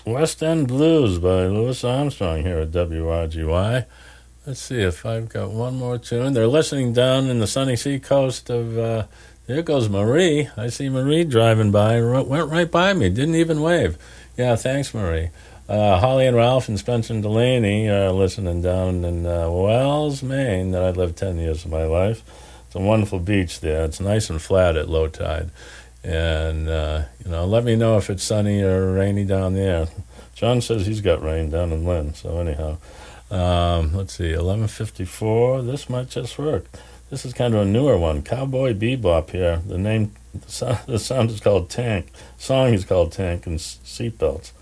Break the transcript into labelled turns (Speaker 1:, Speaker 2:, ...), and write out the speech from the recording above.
Speaker 1: West End Blues by Louis Armstrong here at WRGY. Let's see if I've got one more tune. They're listening down in the sunny seacoast of, there goes Marie. I see Marie driving by, went right by me, didn't even wave. Yeah, thanks, Marie. Holly and Ralph and Spencer and Delaney are listening down in Wells, Maine, that I lived 10 years of my life. It's a wonderful beach there. It's nice and flat at low tide. And, let me know if it's sunny or rainy down there. John says he's got rain down in Lynn, so anyhow. Let's see, 11:54. This might just work. This is kind of a newer one. Cowboy Bebop here. The sound is called Tank. Song is called Tank and Seatbelts.